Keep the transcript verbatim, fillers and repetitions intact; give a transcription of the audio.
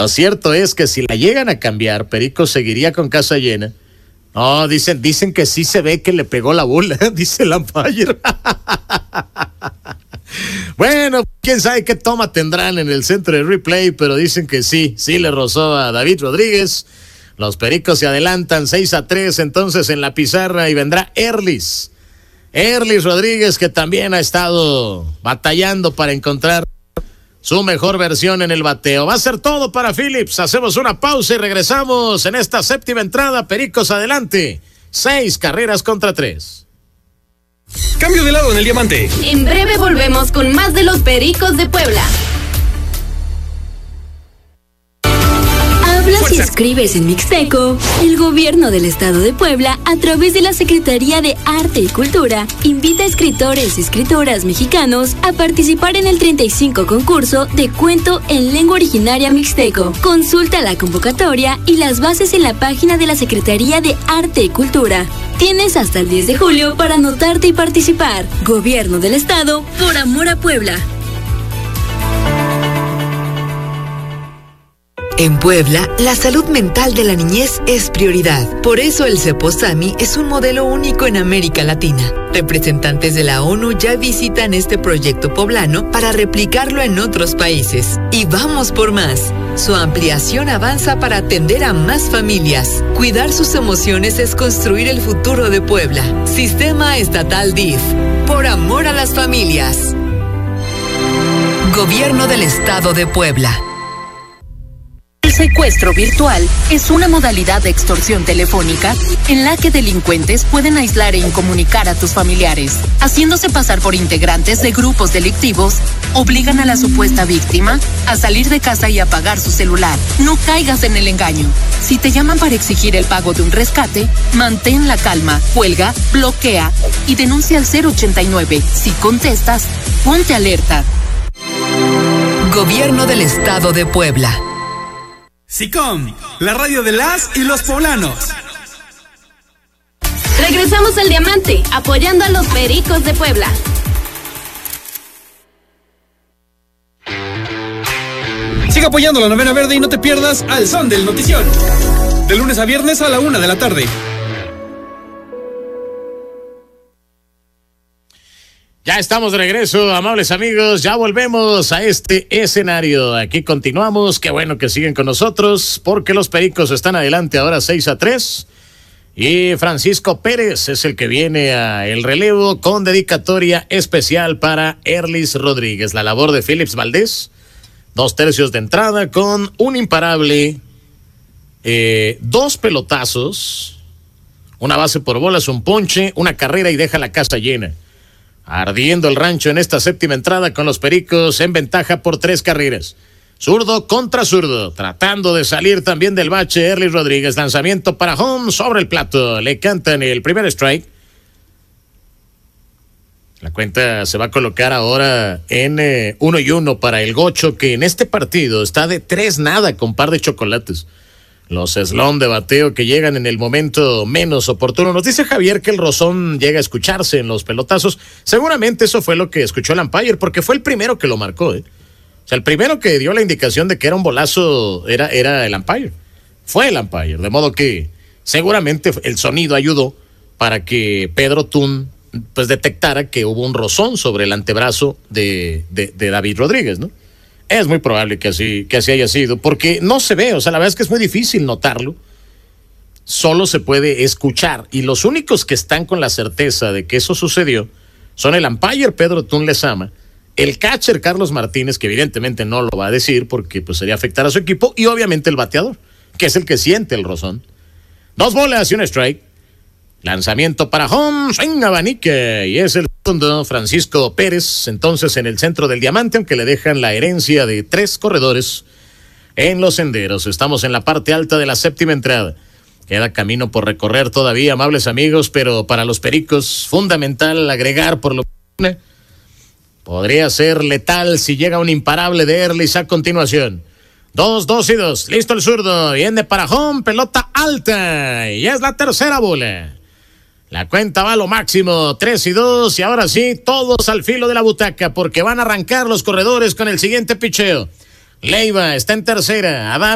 Lo cierto es que si la llegan a cambiar, Perico seguiría con casa llena. No, dicen, dicen que sí se ve que le pegó la bola, dice el umpire. Bueno, quién sabe qué toma tendrán en el centro de replay, pero dicen que sí, sí le rozó a David Rodríguez. Los Pericos se adelantan seis a tres entonces en la pizarra y vendrá Erlis. Erlis Rodríguez, que también ha estado batallando para encontrar su mejor versión en el bateo. Va a ser todo para Phillips. Hacemos una pausa y regresamos en esta séptima entrada. Pericos adelante. Seis carreras contra tres. Cambio de lado en el diamante. En breve volvemos con más de los Pericos de Puebla. Hablas y escribes en Mixteco. El gobierno del estado de Puebla, a través de la Secretaría de Arte y Cultura, invita a escritores y escritoras mexicanos a participar en el treinta y cinco concurso de cuento en lengua originaria mixteco. Consulta la convocatoria y las bases en la página de la Secretaría de Arte y Cultura. Tienes hasta el diez de julio para anotarte y participar. Gobierno del estado, por amor a Puebla. En Puebla, la salud mental de la niñez es prioridad. Por eso el Ceposami es un modelo único en América Latina. Representantes de la ONU ya visitan este proyecto poblano para replicarlo en otros países. Y vamos por más. Su ampliación avanza para atender a más familias. Cuidar sus emociones es construir el futuro de Puebla. Sistema Estatal D I F. Por amor a las familias. Gobierno del Estado de Puebla. El secuestro virtual es una modalidad de extorsión telefónica en la que delincuentes pueden aislar e incomunicar a tus familiares, haciéndose pasar por integrantes de grupos delictivos, obligan a la supuesta víctima a salir de casa y apagar su celular. No caigas en el engaño. Si te llaman para exigir el pago de un rescate, mantén la calma, cuelga, bloquea y denuncia al cero ochenta y nueve. Si contestas, ponte alerta. Gobierno del Estado de Puebla. SICOM, la radio de las y los poblanos. Regresamos al diamante, apoyando a los Pericos de Puebla. Sigue apoyando la novena verde y no te pierdas Al Son del Notición. De lunes a viernes a la una de la tarde. Ya estamos de regreso, amables amigos, ya volvemos a este escenario. Aquí continuamos, qué bueno que siguen con nosotros, porque los Pericos están adelante ahora seis a tres. Y Francisco Pérez es el que viene a el relevo con dedicatoria especial para Erlis Rodríguez. La labor de Phillips Valdés, dos tercios de entrada con un imparable, eh, dos pelotazos, una base por bolas, un ponche, una carrera y deja la casa llena. Ardiendo el rancho en esta séptima entrada con los Pericos en ventaja por tres carreras. Zurdo contra zurdo, tratando de salir también del bache Erlis Rodríguez. Lanzamiento para home sobre el plato. Le cantan el primer strike. La cuenta se va a colocar ahora en eh, uno y uno para el Gocho, que en este partido está de tres nada con par de chocolates. Los slon de bateo que llegan en el momento menos oportuno. Nos dice Javier que el rozón llega a escucharse en los pelotazos. Seguramente eso fue lo que escuchó el umpire, porque fue el primero que lo marcó, ¿eh? O sea, el primero que dio la indicación de que era un bolazo era, era el umpire. Fue el umpire, de modo que seguramente el sonido ayudó para que Pedro Tun pues detectara que hubo un rozón sobre el antebrazo de, de, de David Rodríguez, ¿no? Es muy probable que así, que así haya sido, porque no se ve, o sea, la verdad es que es muy difícil notarlo. Solo se puede escuchar, y los únicos que están con la certeza de que eso sucedió son el umpire Pedro Tun Lezama, el catcher Carlos Martínez, que evidentemente no lo va a decir porque pues sería afectar a su equipo, y obviamente el bateador, que es el que siente el rozón. Dos bolas y un strike. Lanzamiento para home, swing abanique, y es el segundo Francisco Pérez, entonces en el centro del diamante, aunque le dejan la herencia de tres corredores en los senderos. Estamos en la parte alta de la séptima entrada. Queda camino por recorrer todavía, amables amigos, pero para los Pericos, fundamental agregar por lo que podría ser letal si llega un imparable de Erlis a continuación. Dos, dos y dos, listo el zurdo, viene para home, pelota alta, y es la tercera bola. La cuenta va a lo máximo, tres y dos, y ahora sí, todos al filo de la butaca, porque van a arrancar los corredores con el siguiente picheo. Leiva está en tercera, Adán